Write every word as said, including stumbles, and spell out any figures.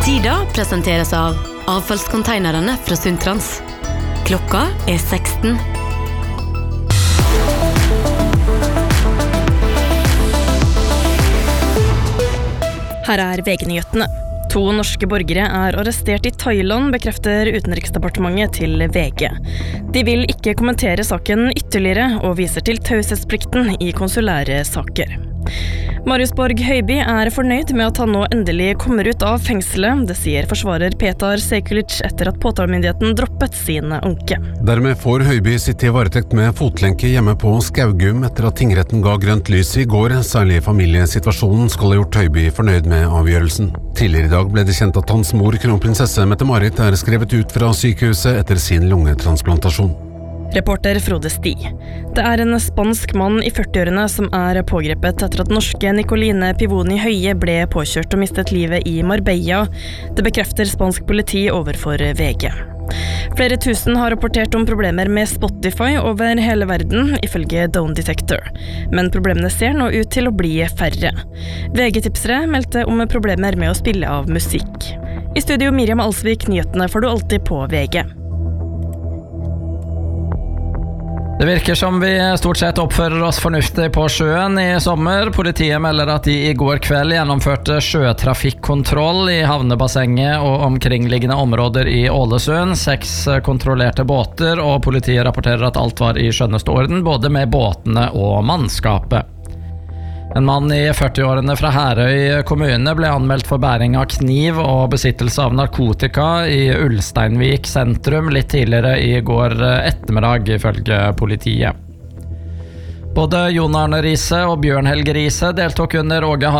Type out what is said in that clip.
Sida presenteres av avfallskonteinerne fra Sundtrans. Klokka er seksten. Her er V G-nyhetene. To norske borgere er arrestert i Thailand, bekrefter Utenriksdepartementet til V G. De vil ikke kommentere saken ytterligere og viser til taushetsplikten i konsulære saker. Marius Borg Høiby er fornøyd med at han nå endelig kommer ut av fengselet. Det sier forsvarer Petar Sekulic etter at påtalemyndigheten droppet sin anke. Dermed får Høiby sitte i varetekt med fotlenke hjemme på Skaugum etter at tingretten ga grønt lys i går. Særlig familiesituasjonen skal ha gjort Høiby fornøyd med avgjørelsen. Tidligere i dag ble det kjent at hans mor, kronprinsesse Mette-Marit, er skrevet ut fra sykehuset etter sin lungetransplantasjon. Reporter Frode Sti. Det er en spansk mann i førtiårene som er pågrepet etter at norske Nicoline Pivoni Høie ble påkjørt og mistet livet i Marbella. Det bekrefter spansk politi overfor V G. Flere tusen har rapportert om problemer med Spotify over hele verden, ifølge Dome Detector. Men problemene ser nå ut til å bli færre. V G-tipsere meldte om problemer med å spille av musikk. I studio Miriam Alsvik, nyhetene får du alltid på V G. Det virker som vi stort sett oppfører oss fornuftig på sjøen i sommer. Politiet melder at de i går kveld gjennomførte sjøtrafikkontroll i havnebassenget og omkringliggende områder i Ålesund. Seks kontrollerte båter, og politiet rapporterer at alt var i skjønneste orden, både med båtene og mannskapet. En mann i førtiårene fra Herøy kommune ble anmeldt for bæring av kniv og besittelse av narkotika i Ulsteinvik sentrum litt tidligere i går ettermiddag, ifølge politiet. Både Jon Arne Riise og Bjørn Helge Riise deltok under Åge Hareide